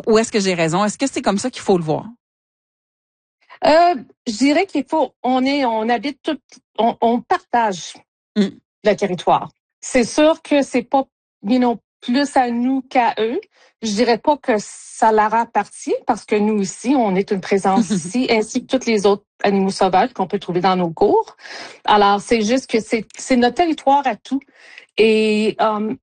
Ou est-ce que j'ai raison? Est-ce que c'est comme ça qu'il faut le voir? Je dirais on habite on partage le territoire. C'est sûr que c'est pas, plus à nous qu'à eux. Je dirais pas que ça leur appartient parce que nous aussi, on est une présence ici, ainsi que tous les autres animaux sauvages qu'on peut trouver dans nos cours. Alors, c'est juste que c'est notre territoire à tout. Et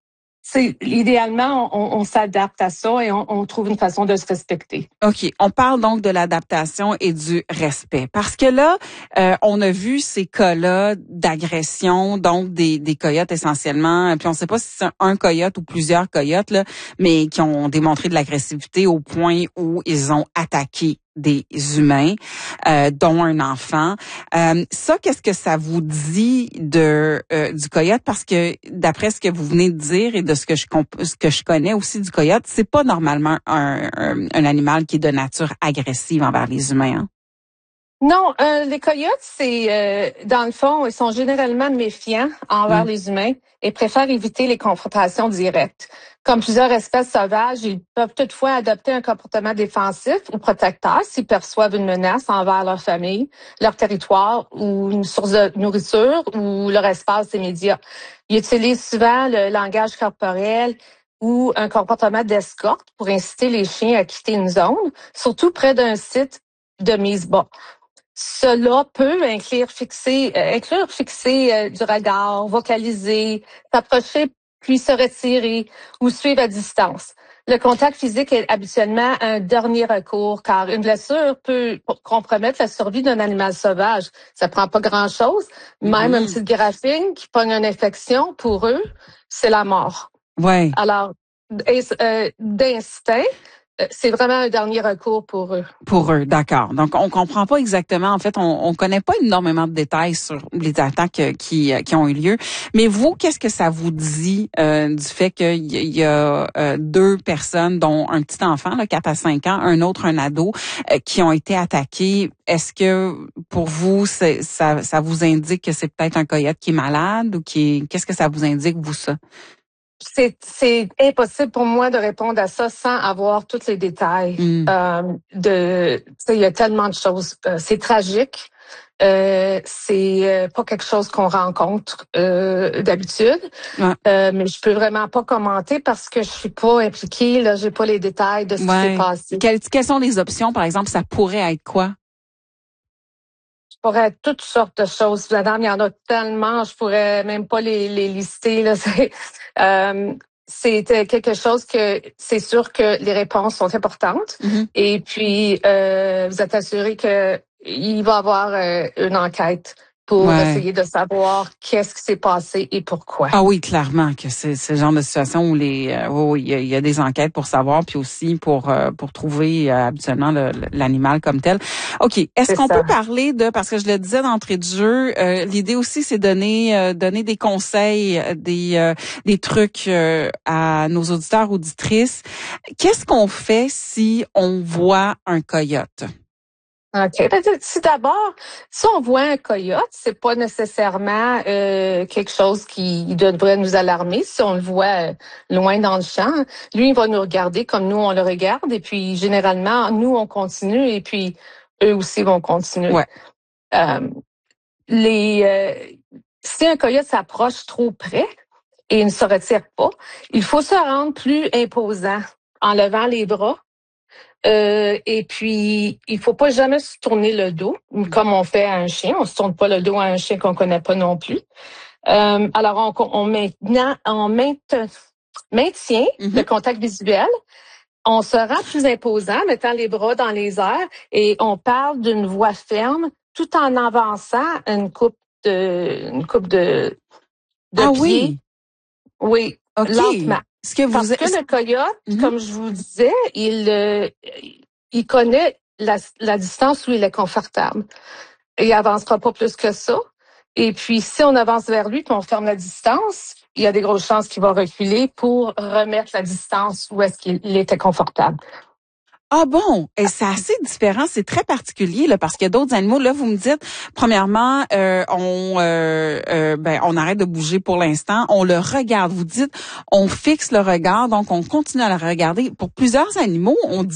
idéalement, on s'adapte à ça et on trouve une façon de se respecter. OK. On parle donc de l'adaptation et du respect. Parce que là, on a vu ces cas-là d'agression, donc des coyotes essentiellement. Puis on ne sait pas si c'est un coyote ou plusieurs coyotes, là, mais qui ont démontré de l'agressivité au point où ils ont attaqué des humains, dont un enfant. Ça, qu'est-ce que ça vous dit du coyote? Parce que d'après ce que vous venez de dire et de ce que je connais aussi du coyote, c'est pas normalement un animal qui est de nature agressive envers les humains. Hein? Non, les coyotes, c'est dans le fond, ils sont généralement méfiants envers les humains et préfèrent éviter les confrontations directes. Comme plusieurs espèces sauvages, ils peuvent toutefois adopter un comportement défensif ou protecteur s'ils perçoivent une menace envers leur famille, leur territoire ou une source de nourriture ou leur espace immédiat. Ils utilisent souvent le langage corporel ou un comportement d'escorte pour inciter les chiens à quitter une zone, surtout près d'un site de mise bas. Cela peut inclure fixer du regard, vocaliser, s'approcher puis se retirer ou suivre à distance. Le contact physique est habituellement un dernier recours car une blessure peut compromettre la survie d'un animal sauvage. Ça prend pas grand-chose. Même une petite graphine qui pogne une infection, pour eux, c'est la mort. Ouais. Alors, d'instinct, c'est vraiment un dernier recours pour eux. Pour eux, d'accord. Donc, on comprend pas exactement. En fait, on connaît pas énormément de détails sur les attaques qui ont eu lieu. Mais vous, qu'est-ce que ça vous dit du fait qu'il y a deux personnes, dont un petit enfant, là, 4 à 5 ans, un autre, un ado, qui ont été attaqués? Est-ce que pour vous, ça vous indique que c'est peut-être un coyote qui est malade ou qu'est-ce que ça vous indique, vous, ça? C'est impossible pour moi de répondre à ça sans avoir tous les détails. Il y a tellement de choses. C'est tragique. C'est pas quelque chose qu'on rencontre d'habitude. Mais je peux vraiment pas commenter parce que je suis pas impliquée. Là, j'ai pas les détails de ce qui s'est passé. Quelles sont les options, par exemple? Ça pourrait être quoi? Pourrait être toutes sortes de choses. Madame, il y en a tellement, je pourrais même pas les lister. Là. C'est quelque chose que c'est sûr que les réponses sont importantes. Et puis, vous êtes assuré que il va y avoir une enquête pour essayer de savoir qu'est-ce qui s'est passé et pourquoi. Ah oui, clairement que c'est ce genre de situation où il y a des enquêtes pour savoir, puis aussi pour trouver habituellement l'animal comme tel. OK, est-ce qu'on peut parler parce que je le disais d'entrée de jeu, l'idée aussi c'est donner des conseils, des trucs à nos auditeurs auditrices. Qu'est-ce qu'on fait si on voit un coyote? OK. Si d'abord, si on voit un coyote, c'est pas nécessairement quelque chose qui devrait nous alarmer. Si on le voit loin dans le champ, lui, il va nous regarder comme nous, on le regarde. Et puis, généralement, nous, on continue et puis eux aussi vont continuer. Ouais. Si un coyote s'approche trop près et ne se retire pas, il faut se rendre plus imposant en levant les bras. Et puis, il faut pas jamais se tourner le dos, comme on fait à un chien. On se tourne pas le dos à un chien qu'on connaît pas non plus. Alors, on maintient le contact visuel. On se rend plus imposant, mettant les bras dans les airs, et on parle d'une voix ferme, tout en avançant une coupe de pieds. Oui, okay. lentement. Parce que le coyote, comme je vous disais, il connaît la distance où il est confortable. Il avancera pas plus que ça. Et puis, si on avance vers lui, puis on ferme la distance, il y a des grosses chances qu'il va reculer pour remettre la distance où est-ce qu'il était confortable. Ah bon, et c'est assez différent, c'est très particulier là, parce qu'il y a d'autres animaux. Là, vous me dites, premièrement, on arrête de bouger pour l'instant, on le regarde. Vous dites, on fixe le regard, donc on continue à le regarder. Pour plusieurs animaux, on dit